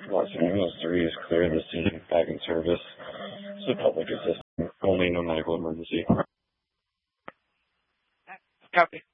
Los Angeles 3 is clear. The scene back in service. It's a public assistant. Only no medical emergency. Copy.